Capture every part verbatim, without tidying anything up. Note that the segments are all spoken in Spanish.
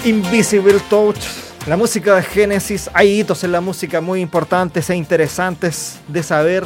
Invisible Touch, la música de Genesis. Hay hitos en la música muy importantes e interesantes de saber,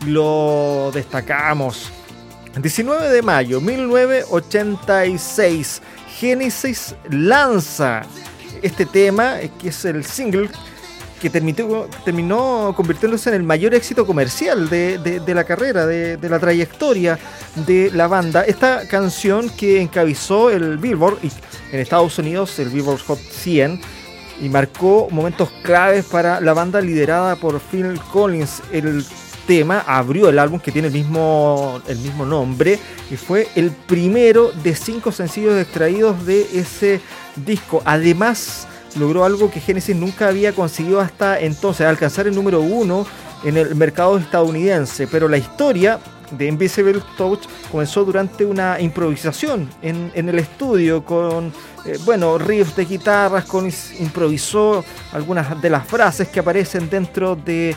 lo destacamos. diecinueve de mayo de mil novecientos ochenta y seis, Genesis lanza este tema, que es el single que terminó, terminó convirtiéndose en el mayor éxito comercial de, de, de la carrera, de, de la trayectoria de la banda. Esta canción que encabezó el Billboard y en Estados Unidos, el Billboard Hot cien, y marcó momentos claves para la banda liderada por Phil Collins. El tema abrió el álbum, que tiene el mismo, el mismo nombre, y fue el primero de cinco sencillos extraídos de ese disco. Además, logró algo que Genesis nunca había conseguido hasta entonces, alcanzar el número uno en el mercado estadounidense. Pero la historia de Invisible Touch comenzó durante una improvisación en, en el estudio con, eh, bueno, riffs de guitarras. Collins improvisó algunas de las frases que aparecen dentro de,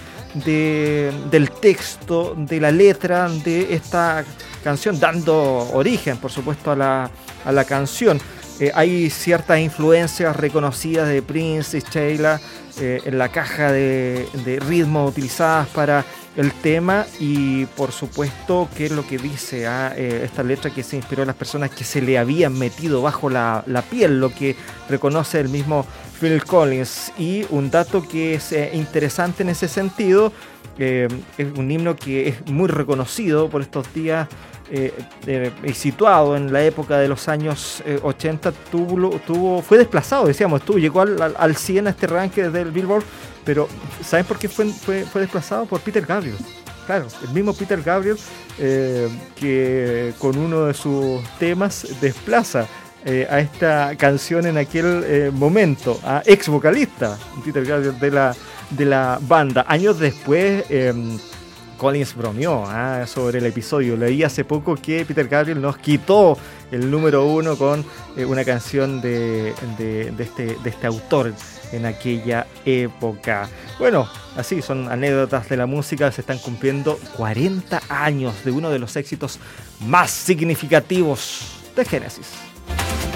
de, del texto, de la letra de esta canción, dando origen, por supuesto, a la, a la canción. Eh, hay ciertas influencias reconocidas de Prince y Sheila eh, en la caja de, de ritmo utilizadas para el tema, y por supuesto que es lo que dice ah, eh, esta letra, que se inspiró en las personas que se le habían metido bajo la, la piel, lo que reconoce el mismo Phil Collins. Y un dato que es eh, interesante en ese sentido, eh, es un himno que es muy reconocido por estos días. Eh, eh, situado en la época de los años eh, ochenta, tuvo, tuvo, fue desplazado, decíamos, tuvo, llegó al, al, al cien a este ranking del Billboard, pero ¿saben por qué fue, fue, fue desplazado? Por Peter Gabriel. Claro, el mismo Peter Gabriel, eh, que con uno de sus temas desplaza eh, a esta canción en aquel eh, momento, a ex vocalista Peter Gabriel de la, de la banda. Años después, eh, Collins bromeó ¿eh? sobre el episodio. Leí hace poco que Peter Gabriel nos quitó el número uno con eh, una canción de, de, de, este, de este autor en aquella época. Bueno, así son anécdotas de la música. Se están cumpliendo cuarenta años de uno de los éxitos más significativos de Genesis.